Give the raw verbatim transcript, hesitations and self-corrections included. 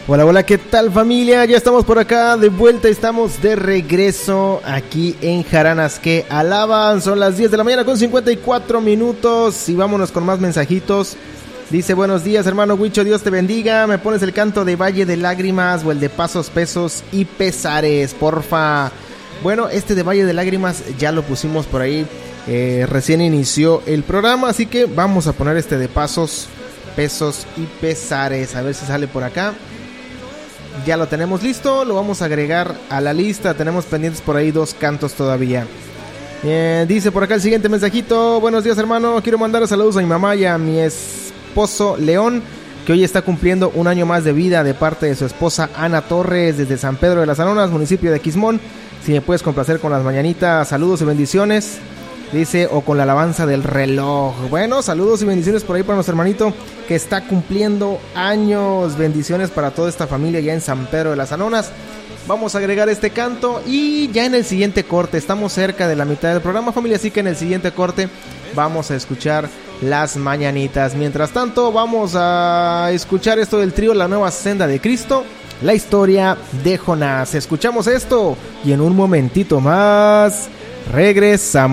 Hola, hola, ¿qué tal familia? Ya estamos por acá de vuelta, estamos de regreso aquí en Jaranas que alaban. Son las diez de la mañana con cincuenta y cuatro minutos y vámonos con más mensajitos. Dice, buenos días hermano Huicho, Dios te bendiga. Me pones el canto de Valle de Lágrimas o el de Pasos, Pesos y Pesares, porfa. Bueno, este de Valle de Lágrimas ya lo pusimos por ahí, eh, recién inició el programa, así que vamos a poner este de Pasos, Pesos y Pesares. A ver si sale por acá. Ya lo tenemos listo, lo vamos a agregar a la lista. Tenemos pendientes por ahí dos cantos todavía. eh, Dice por acá el siguiente mensajito. Buenos días hermano, quiero mandar saludos a mi mamá y a mi esposo León, que hoy está cumpliendo un año más de vida, de parte de su esposa Ana Torres, desde San Pedro de las Anonas, municipio de Aquismón. Si me puedes complacer con las mañanitas, saludos y bendiciones. Dice, o con la alabanza del reloj. Bueno, saludos y bendiciones por ahí para nuestro hermanito que está cumpliendo años. Bendiciones para toda esta familia ya en San Pedro de las Anonas. Vamos a agregar este canto y ya en el siguiente corte, estamos cerca de la mitad del programa familia, así que en el siguiente corte vamos a escuchar las mañanitas. Mientras tanto vamos a escuchar esto del trío La Nueva Senda de Cristo, la historia de Jonás. Escuchamos esto y en un momentito más regresamos.